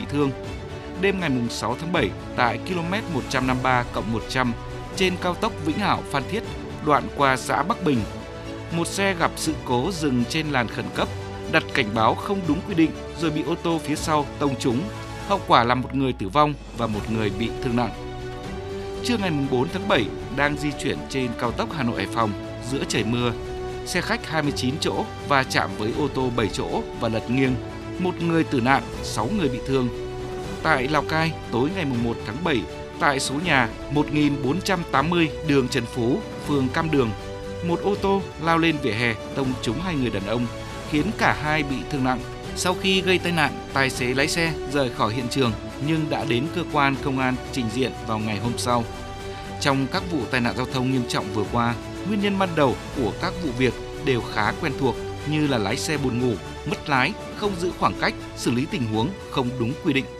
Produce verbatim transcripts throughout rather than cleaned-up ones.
thương. Đêm ngày sáu tháng bảy, tại km một trăm năm mươi ba cộng một trăm trên cao tốc Vĩnh Hảo - Phan Thiết, đoạn qua xã Bắc Bình, một xe gặp sự cố dừng trên làn khẩn cấp, đặt cảnh báo không đúng quy định rồi bị ô tô phía sau tông trúng. Hậu quả là một người tử vong và một người bị thương nặng. Trưa ngày bốn tháng bảy, đang di chuyển trên cao tốc Hà Nội - Hải Phòng giữa trời mưa, xe khách hai mươi chín chỗ va chạm với ô tô bảy chỗ và lật nghiêng, một người tử nạn, sáu người bị thương. Tại Lào Cai, tối ngày một tháng bảy, tại số nhà một nghìn bốn trăm tám mươi đường Trần Phú, phường Cam Đường, một ô tô lao lên vỉa hè tông trúng hai người đàn ông, khiến cả hai bị thương nặng. Sau khi gây tai nạn, tài xế lái xe rời khỏi hiện trường nhưng đã đến cơ quan công an trình diện vào ngày hôm sau. Trong các vụ tai nạn giao thông nghiêm trọng vừa qua, nguyên nhân ban đầu của các vụ việc đều khá quen thuộc như là lái xe buồn ngủ, mất lái, không giữ khoảng cách, xử lý tình huống không đúng quy định.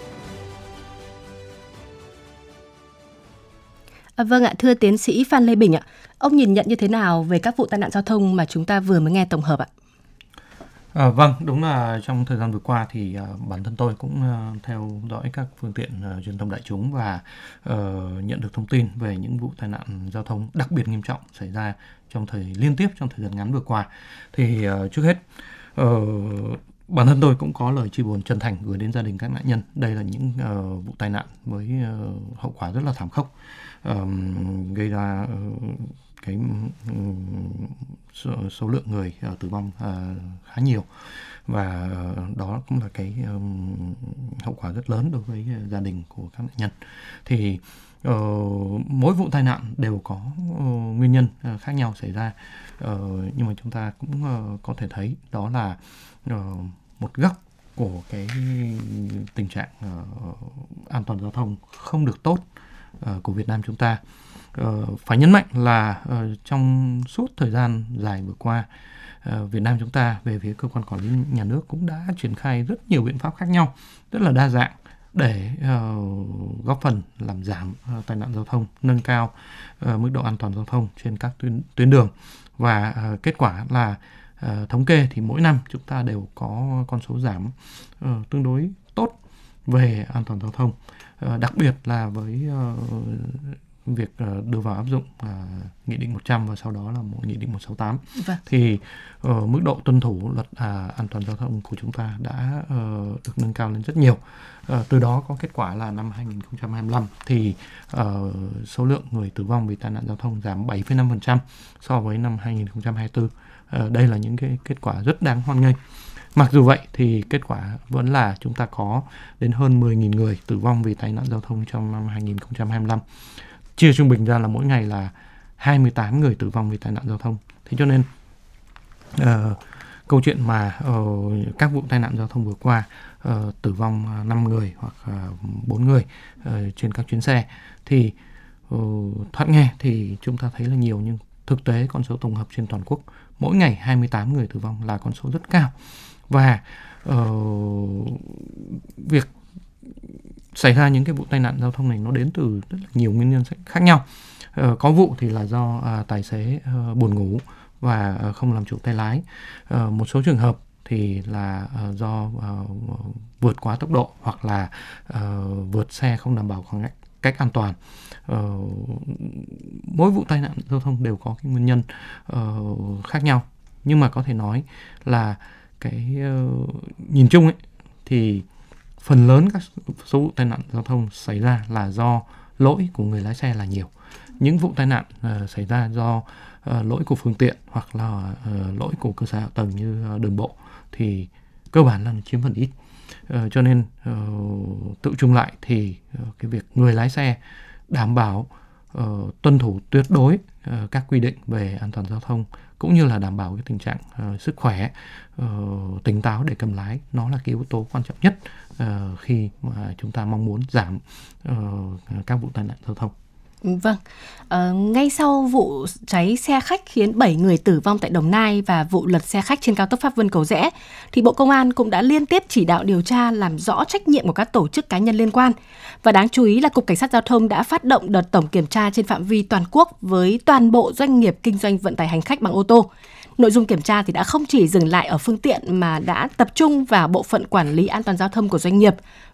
À, vâng ạ, thưa tiến sĩ Phan Lê Bình ạ, ông nhìn nhận như thế nào về các vụ tai nạn giao thông mà chúng ta vừa mới nghe tổng hợp ạ? À, vâng, đúng là trong thời gian vừa qua thì uh, bản thân tôi cũng uh, theo dõi các phương tiện uh, truyền thông đại chúng và uh, nhận được thông tin về những vụ tai nạn giao thông đặc biệt nghiêm trọng xảy ra trong thời liên tiếp trong thời gian ngắn vừa qua. Thì uh, trước hết uh, bản thân tôi cũng có lời chia buồn chân thành gửi đến gia đình các nạn nhân. Đây là những uh, vụ tai nạn với uh, hậu quả rất là thảm khốc, uh, gây ra uh, cái số, số lượng người uh, tử vong uh, khá nhiều, và uh, đó cũng là cái um, hậu quả rất lớn đối với uh, gia đình của các nạn nhân. Thì uh, mỗi vụ tai nạn đều có uh, nguyên nhân uh, khác nhau xảy ra, uh, nhưng mà chúng ta cũng uh, có thể thấy đó là uh, một góc của cái tình trạng uh, an toàn giao thông không được tốt uh, của Việt Nam chúng ta. Uh, phải nhấn mạnh là uh, trong suốt thời gian dài vừa qua, uh, Việt Nam chúng ta về phía cơ quan quản lý nhà nước cũng đã triển khai rất nhiều biện pháp khác nhau, rất là đa dạng để uh, góp phần làm giảm uh, tai nạn giao thông, nâng cao uh, mức độ an toàn giao thông trên các tuyến, tuyến đường. Và uh, kết quả là uh, thống kê thì mỗi năm chúng ta đều có con số giảm uh, tương đối tốt về an toàn giao thông, uh, đặc biệt là với uh, việc đưa vào áp dụng uh, Nghị định một trăm và sau đó là một Nghị định một trăm sáu mươi tám. Vâng. Thì uh, mức độ tuân thủ luật uh, an toàn giao thông của chúng ta đã uh, được nâng cao lên rất nhiều. Uh, từ đó có kết quả là năm hai nghìn không trăm hai mươi lăm thì uh, số lượng người tử vong vì tai nạn giao thông giảm bảy phẩy năm phần trăm so với năm hai nghìn không trăm hai mươi tư. Uh, đây là những cái kết quả rất đáng hoan nghênh. Mặc dù vậy thì kết quả vẫn là chúng ta có đến hơn mười nghìn người tử vong vì tai nạn giao thông trong năm hai nghìn không trăm hai mươi lăm. Chia trung bình ra là mỗi ngày là hai mươi tám người tử vong vì tai nạn giao thông. Thế cho nên uh, câu chuyện mà uh, các vụ tai nạn giao thông vừa qua uh, tử vong năm người hoặc uh, bốn người uh, trên các chuyến xe thì uh, thoạt nghe thì chúng ta thấy là nhiều, nhưng thực tế con số tổng hợp trên toàn quốc mỗi ngày hai mươi tám người tử vong là con số rất cao. Và uh, việc xảy ra những cái vụ tai nạn giao thông này nó đến từ rất là nhiều nguyên nhân khác nhau. Ờ, có vụ thì là do à, tài xế à, buồn ngủ và à, không làm chủ tay lái. Ờ, một số trường hợp thì là à, do à, vượt quá tốc độ hoặc là à, vượt xe không đảm bảo khoảng cách, cách an toàn. Ờ, mỗi vụ tai nạn giao thông đều có cái nguyên nhân uh, khác nhau, nhưng mà có thể nói là cái uh, nhìn chung ấy thì phần lớn các số vụ tai nạn giao thông xảy ra là do lỗi của người lái xe là nhiều. Những vụ tai nạn uh, xảy ra do uh, lỗi của phương tiện hoặc là uh, lỗi của cơ sở hạ tầng như uh, đường bộ thì cơ bản là chiếm phần ít. Uh, cho nên uh, tự chung lại thì uh, cái việc người lái xe đảm bảo uh, tuân thủ tuyệt đối uh, các quy định về an toàn giao thông cũng như là đảm bảo cái tình trạng uh, sức khỏe, uh, tỉnh táo để cầm lái, nó là cái yếu tố quan trọng nhất uh, khi mà chúng ta mong muốn giảm uh, các vụ tai nạn giao thông. Vâng, à, ngay sau vụ cháy xe khách khiến bảy người tử vong tại Đồng Nai và vụ lật xe khách trên cao tốc Pháp Vân Cầu Giẽ, thì Bộ Công an cũng đã liên tiếp chỉ đạo điều tra làm rõ trách nhiệm của các tổ chức cá nhân liên quan. Và đáng chú ý là Cục Cảnh sát Giao thông đã phát động đợt tổng kiểm tra trên phạm vi toàn quốc với toàn bộ doanh nghiệp kinh doanh vận tải hành khách bằng ô tô. Nội dung kiểm tra thì đã không chỉ dừng lại ở phương tiện mà đã tập trung vào bộ phận quản lý an toàn giao thông của doanh nghiệp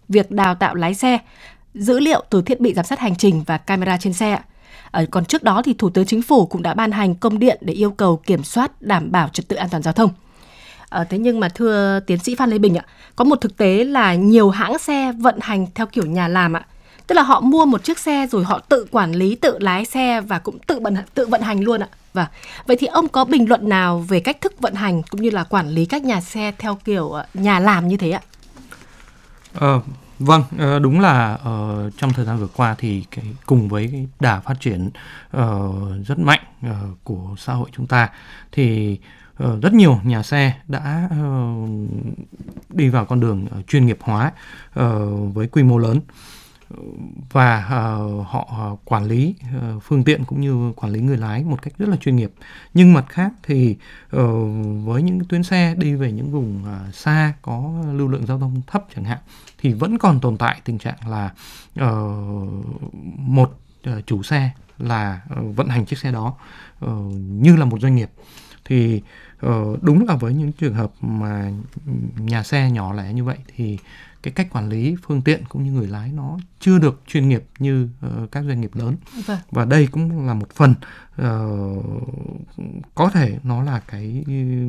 việc đào tạo lái xe, dữ liệu từ thiết bị giám sát hành trình và camera trên xe. À, còn trước đó thì Thủ tướng Chính phủ cũng đã ban hành công điện để yêu cầu kiểm soát đảm bảo trật tự an toàn giao thông. À, thế nhưng mà thưa tiến sĩ Phan Lê Bình ạ, có một thực tế là nhiều hãng xe vận hành theo kiểu nhà làm ạ. Tức là họ mua một chiếc xe rồi họ tự quản lý, tự lái xe và cũng tự vận, tự vận hành luôn ạ. Và vậy thì ông có bình luận nào về cách thức vận hành cũng như là quản lý các nhà xe theo kiểu nhà làm như thế ạ? Ờ, vâng, đúng là uh, trong thời gian vừa qua thì cái, cùng với cái đà phát triển uh, rất mạnh uh, của xã hội chúng ta thì uh, rất nhiều nhà xe đã uh, đi vào con đường uh, chuyên nghiệp hóa uh, với quy mô lớn. Và uh, họ uh, quản lý uh, phương tiện cũng như quản lý người lái một cách rất là chuyên nghiệp. Nhưng mặt khác thì uh, với những tuyến xe đi về những vùng uh, xa có lưu lượng giao thông thấp chẳng hạn thì vẫn còn tồn tại tình trạng là uh, một uh, chủ xe là uh, vận hành chiếc xe đó uh, như là một doanh nghiệp. Thì uh, đúng là với những trường hợp mà nhà xe nhỏ lẻ như vậy thì cái cách quản lý phương tiện cũng như người lái nó chưa được chuyên nghiệp như uh, các doanh nghiệp lớn. Vâng. Và đây cũng là một phần uh, có thể nó là cái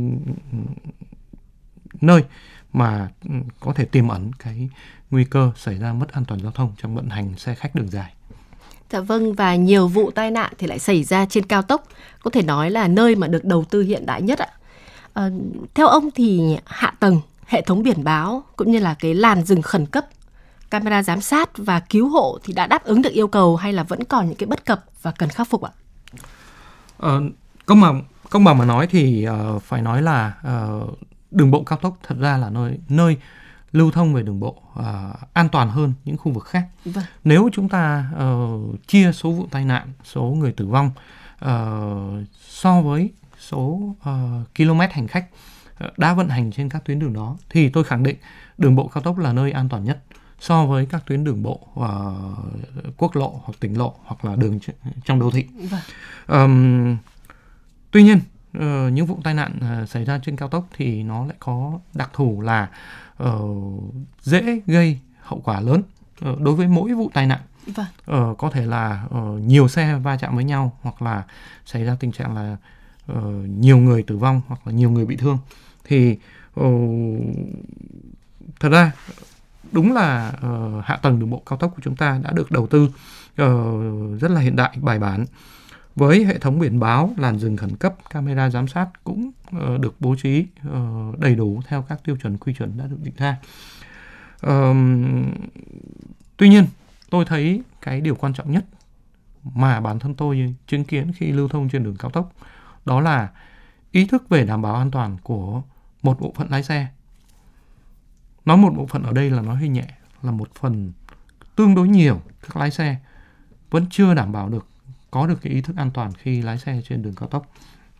nơi mà có thể tiềm ẩn cái nguy cơ xảy ra mất an toàn giao thông trong vận hành xe khách đường dài. Dạ vâng, và nhiều vụ tai nạn thì lại xảy ra trên cao tốc, có thể nói là nơi mà được đầu tư hiện đại nhất ạ. À, theo ông thì hạ tầng, hệ thống biển báo cũng như là cái làn dừng khẩn cấp, camera giám sát và cứu hộ thì đã đáp ứng được yêu cầu hay là vẫn còn những cái bất cập và cần khắc phục ạ? Ờ, công bằng công bằng mà nói thì uh, phải nói là uh, đường bộ cao tốc thật ra là nơi nơi lưu thông về đường bộ uh, an toàn hơn những khu vực khác. Vâng. Nếu chúng ta uh, chia số vụ tai nạn, số người tử vong uh, so với số uh, km hành khách đã vận hành trên các tuyến đường đó thì tôi khẳng định đường bộ cao tốc là nơi an toàn nhất so với các tuyến đường bộ uh, quốc lộ hoặc tỉnh lộ hoặc là đường trong đô thị. Vâng. Um, tuy nhiên uh, những vụ tai nạn uh, xảy ra trên cao tốc thì nó lại có đặc thù là uh, dễ gây hậu quả lớn uh, đối với mỗi vụ tai nạn. Vâng. Uh, có thể là uh, nhiều xe va chạm với nhau hoặc là xảy ra tình trạng là uh, nhiều người tử vong hoặc là nhiều người bị thương. Thì uh, thật ra đúng là uh, hạ tầng đường bộ cao tốc của chúng ta đã được đầu tư uh, rất là hiện đại, bài bản, với hệ thống biển báo, làn dừng khẩn cấp, camera giám sát cũng uh, được bố trí uh, đầy đủ theo các tiêu chuẩn quy chuẩn đã được định ra. Uh, tuy nhiên tôi thấy cái điều quan trọng nhất mà bản thân tôi chứng kiến khi lưu thông trên đường cao tốc đó là ý thức về đảm bảo an toàn của một bộ phận lái xe. Nói một bộ phận ở đây là nói hơi nhẹ, là một phần tương đối nhiều các lái xe vẫn chưa đảm bảo được, có được cái ý thức an toàn khi lái xe trên đường cao tốc.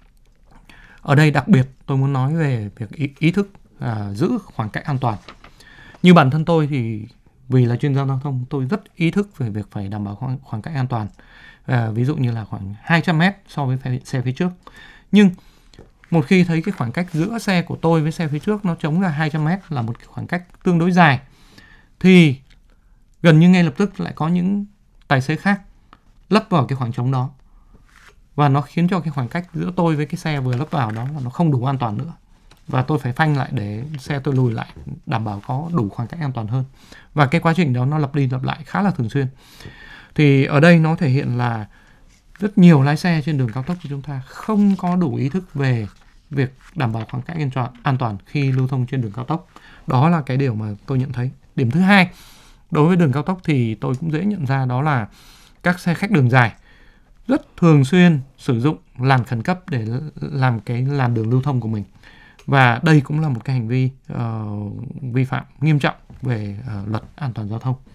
Ở đây đặc biệt tôi muốn nói về việc ý, ý thức à, giữ khoảng cách an toàn. Như bản thân tôi thì vì là chuyên gia giao thông, tôi rất ý thức về việc phải đảm bảo khoảng, khoảng cách an toàn. À, ví dụ như là khoảng hai trăm mét so với phe, xe phía trước. Nhưng một khi thấy cái khoảng cách giữa xe của tôi với xe phía trước nó trống ra hai trăm mét là một khoảng cách tương đối dài, thì gần như ngay lập tức lại có những tài xế khác lấp vào cái khoảng trống đó. Và nó khiến cho cái khoảng cách giữa tôi với cái xe vừa lấp vào đó là nó không đủ an toàn nữa. Và tôi phải phanh lại để xe tôi lùi lại, đảm bảo có đủ khoảng cách an toàn hơn. Và cái quá trình đó nó lặp đi lặp lại khá là thường xuyên. Thì ở đây nó thể hiện là rất nhiều lái xe trên đường cao tốc của chúng ta không có đủ ý thức về việc đảm bảo khoảng cách an toàn, an toàn khi lưu thông trên đường cao tốc. Đó là cái điều mà tôi nhận thấy. Điểm thứ hai, đối với đường cao tốc thì tôi cũng dễ nhận ra đó là các xe khách đường dài rất thường xuyên sử dụng làn khẩn cấp để làm cái làn đường lưu thông của mình. Và đây cũng là một cái hành vi uh, vi phạm nghiêm trọng về uh, luật an toàn giao thông.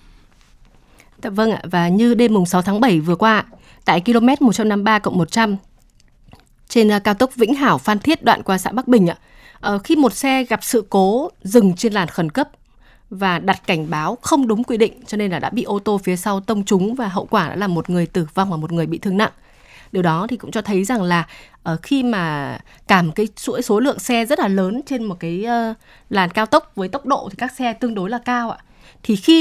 Dạ vâng ạ, và như đêm mùng sáu tháng bảy vừa qua, tại km một trăm năm mươi ba cộng một trăm trên cao tốc Vĩnh Hảo Phan Thiết đoạn qua xã Bắc Bình ạ, uh, khi một xe gặp sự cố dừng trên làn khẩn cấp và đặt cảnh báo không đúng quy định, cho nên là đã bị ô tô phía sau tông trúng và hậu quả đã là một người tử vong và một người bị thương nặng. Điều đó thì cũng cho thấy rằng là uh, khi mà cả một cái chuỗi số lượng xe rất là lớn trên một cái uh, làn cao tốc với tốc độ thì các xe tương đối là cao ạ, thì khi